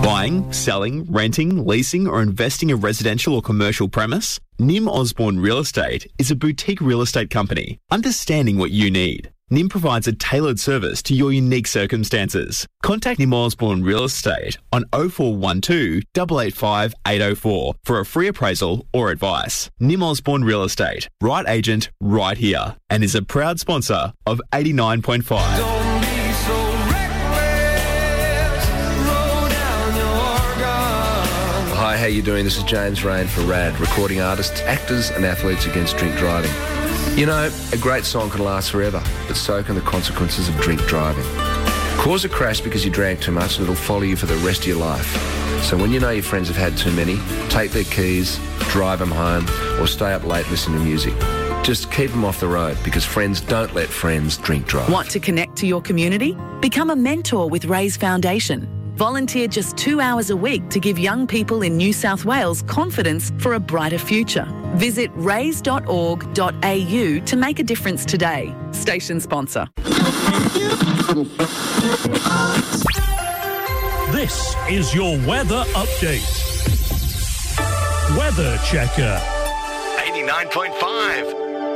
Buying, selling, renting, leasing or investing a residential or commercial premise? Nim Osborne Real Estate is a boutique real estate company understanding what you need. Nim provides a tailored service to your unique circumstances. Contact Nim Osborne Real Estate on 0412 885 804 for a free appraisal or advice. Nim Osborne Real Estate, right agent, right here, and is a proud sponsor of 89.5. Hi, how you doing? This is James Rain for RAD, recording artists, actors and athletes against drink driving. You know, a great song can last forever, but so can the consequences of drink driving. Cause a crash because you drank too much and it'll follow you for the rest of your life. So when you know your friends have had too many, take their keys, drive them home, or stay up late listening to music. Just keep them off the road because friends don't let friends drink drive. Want to connect to your community? Become a mentor with Raise Foundation. Volunteer just 2 hours a week to give young people in New South Wales confidence for a brighter future. Visit raise.org.au to make a difference today. Station sponsor. This is your weather update. Weather Checker. 89.5.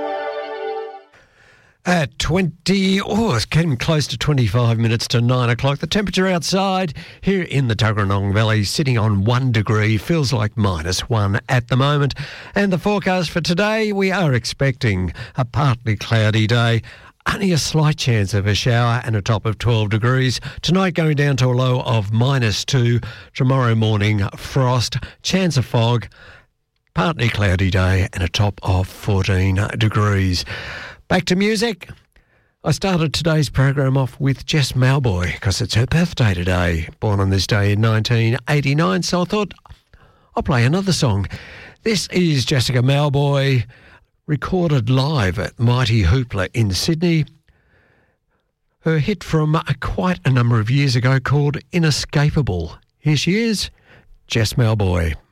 At it's getting close to 25 minutes to 9 o'clock. The temperature outside here in the Tuggeranong Valley sitting on 1 degree, feels like -1 at the moment. And the forecast for today, we are expecting a partly cloudy day. Only a slight chance of a shower and a top of 12 degrees. Tonight going down to a low of -2. Tomorrow morning, frost, chance of fog, partly cloudy day and a top of 14 degrees. Back to music. I started today's program off with Jess Mauboy because it's her birthday today, born on this day in 1989, so I thought I'll play another song. This is Jessica Mauboy, recorded live at Mighty Hoopla in Sydney. Her hit from quite a number of years ago called Inescapable. Here she is, Jess Mauboy.